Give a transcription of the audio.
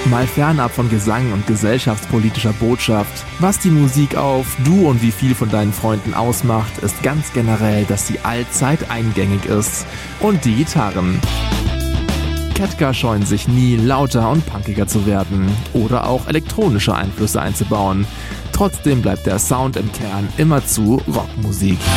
Mal fernab von Gesang und gesellschaftspolitischer Botschaft. Was die Musik auf Du und wie viel von deinen Freunden ausmacht, ist ganz generell, dass sie allzeit eingängig ist. Und die Gitarren. Ketka scheuen sich nie, lauter und punkiger zu werden oder auch elektronische Einflüsse einzubauen. Trotzdem bleibt der Sound im Kern immerzu Rockmusik.